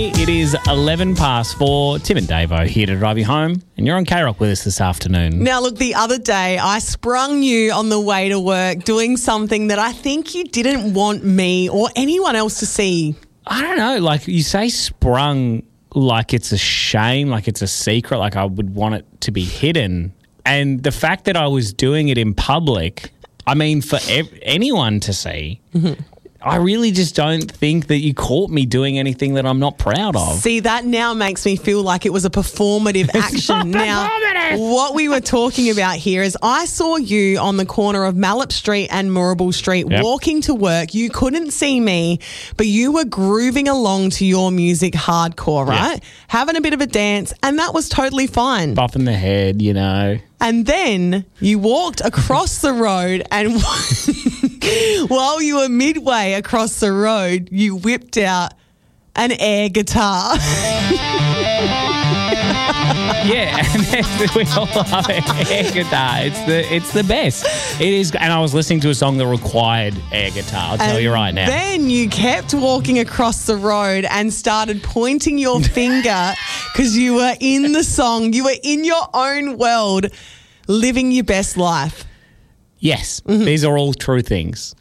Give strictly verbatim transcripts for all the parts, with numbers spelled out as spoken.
It is eleven past four. Tim and Davo here to drive you home, and you're on K-Rock with us this afternoon. Now, look, the other day I sprung you on the way to work doing something that I think you didn't want me or anyone else to see. I don't know, like you say sprung like it's a shame, like it's a secret, like I would want it to be hidden. And the fact that I was doing it in public, I mean, for ev- anyone to see, mm-hmm. I really just don't think that you caught me doing anything that I'm not proud of. See, that now makes me feel like it was a performative action. Now, what we were talking about here is I saw you on the corner of Mallop Street and Moorabool Street yep. walking to work. You couldn't see me, but you were grooving along to your music hardcore, right? Yep. Having a bit of a dance, and that was totally fine. Buffing the head, you know. And then you walked across the road and while you were midway across the road, you whipped out an air guitar. Yeah, and we all love air guitar. It's the it's the best. It is, and I was listening to a song that required air guitar. I'll tell and you right now. Then you kept walking across the road and started pointing your finger because you were in the song. You were in your own world, living your best life. Yes, mm-hmm. These are all true things.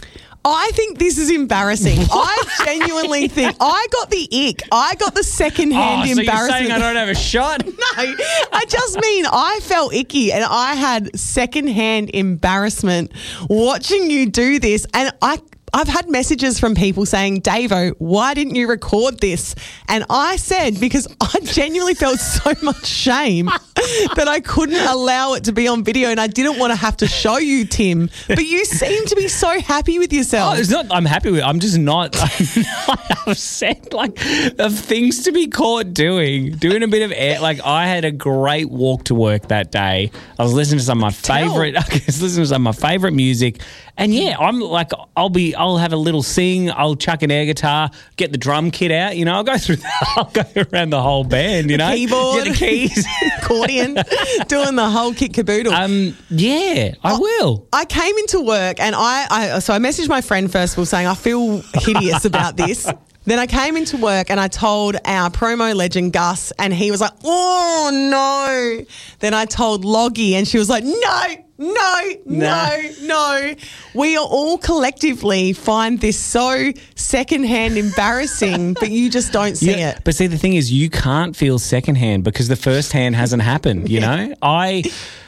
I think this is embarrassing. I genuinely think I got the ick. I got the secondhand oh, so embarrassment. You're saying I don't have a shot? No, I just mean I felt icky and I had secondhand embarrassment watching you do this. And I, I've had messages from people saying, Davo, why didn't you record this? And I said, because I genuinely felt so much shame that I couldn't allow it to be on video and I didn't want to have to show you, Tim. But you seem to be so happy with yourself. Oh, it's not, I'm happy with it. I'm just not, I'm not upset, like, of things to be caught doing. Doing a bit of air. Like, I had a great walk to work that day. I was listening to some of my favourite, I was listening to some of my favourite music. And yeah, I'm like, I'll be, I'll have a little sing, I'll chuck an air guitar, get the drum kit out, you know, I'll go through, the, I'll go around the whole band, you know. Keyboard. Get the keys. Accordion. Doing the whole kit caboodle. Um, yeah, I, I will. I came into work and I, I, so I messaged my friend first of all saying, I feel hideous about this. Then I came into work and I told our promo legend, Gus, and he was like, oh, no. Then I told Loggy and she was like, no, no, no, no. We are all collectively find this so secondhand embarrassing, but you just don't see yeah, it. But see, the thing is you can't feel secondhand because the first hand hasn't happened, you yeah. know? I...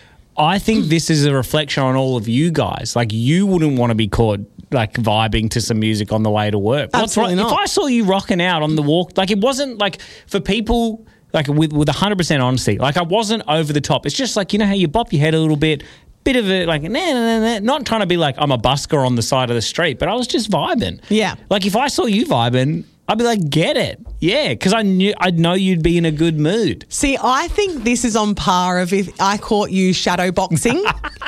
I think this is a reflection on all of you guys. Like, you wouldn't want to be caught, like, vibing to some music on the way to work. Absolutely What's right? not. If I saw you rocking out on the walk, like, it wasn't, like, for people, like, with, with one hundred percent honesty, like, I wasn't over the top. It's just like, you know how you bop your head a little bit, bit of a, like, nah, nah, nah, nah, not trying to be like, I'm a busker on the side of the street, but I was just vibing. Yeah. Like, if I saw you vibing, I'd be like, get it. Yeah, because I knew I'd know you'd be in a good mood. See, I think this is on par of if I caught you shadow boxing.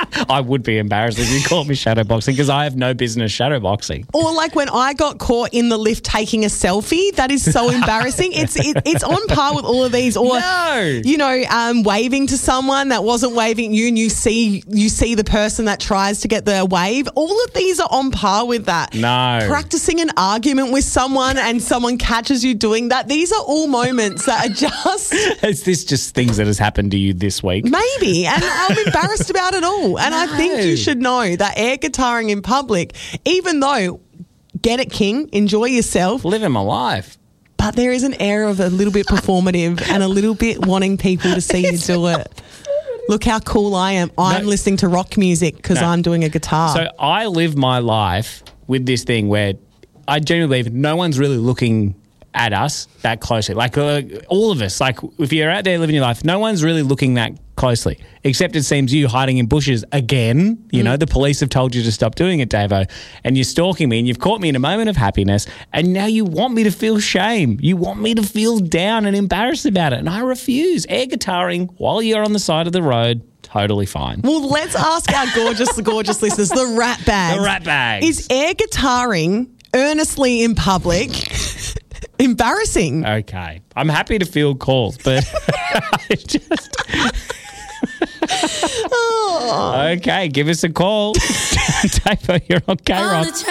I would be embarrassed if you caught me shadow boxing because I have no business shadow boxing. Or like when I got caught in the lift taking a selfie. That is so embarrassing. It's it, it's on par with all of these. Or no. you know, um, waving to someone that wasn't waving at you, and you see you see the person that tries to get the wave. All of these are on par with that. No. Practicing an argument with someone and someone catches you doing that. These are all moments that are just... Is this just things that has happened to you this week? Maybe. And I'm embarrassed about it all. And No. I think you should know that air guitaring in public, even though, get it, King, enjoy yourself. Living my life. But there is an air of a little bit performative and a little bit wanting people to see you do it. Look how cool I am. I'm No. listening to rock music because No. I'm doing a guitar. So I live my life with this thing where I genuinely believe no one's really looking at us that closely. Like uh, all of us, like if you're out there living your life, no one's really looking that closely, except it seems you hiding in bushes again. You mm. know, the police have told you to stop doing it, Davo, and you're stalking me and you've caught me in a moment of happiness and now you want me to feel shame. You want me to feel down and embarrassed about it, and I refuse. Air guitaring while you're on the side of the road, totally fine. Well, let's ask our gorgeous, gorgeous listeners, the rat bag. The rat bag. Is air guitaring earnestly in public embarrassing? Okay. I'm happy to field calls, but I just... Oh. Okay, give us a call. Davo, you're on K-Rock.